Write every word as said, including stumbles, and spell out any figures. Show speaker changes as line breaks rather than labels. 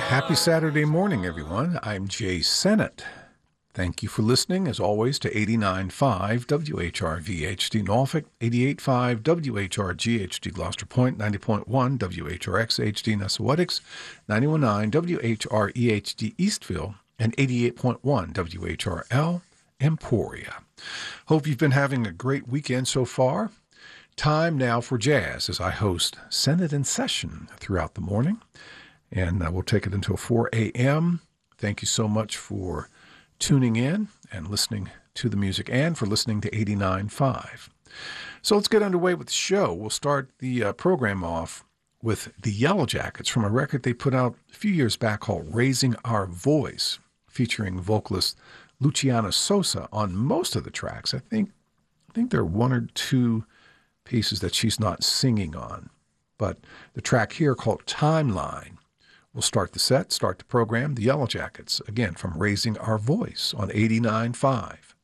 Happy Saturday morning, everyone. I'm Jay Sennett. Thank you for listening, as always, to eighty-nine point five W H R V H D Norfolk, eighty-eight point five W H R G H D Gloucester Point, ninety point one W H R X H D Nessawetics, ninety-one point nine W H R E H D Eastville, and eighty-eight point one W H R L Emporia. Hope you've been having a great weekend so far. Time now for jazz as I host Sennett in Session throughout the morning. And uh, we'll take it until four a.m. Thank you so much for tuning in and listening to the music and for listening to eighty-nine point five. So let's get underway with the show. We'll start the uh, program off with the Yellow Jackets from a record they put out a few years back called Raising Our Voice, featuring vocalist Luciana Sosa on most of the tracks. I think, I think there are one or two pieces that she's not singing on. But the track here called Timeline will start the set, start the program. The Yellow Jackets, again, from Raising Our Voice on eighty-nine point five.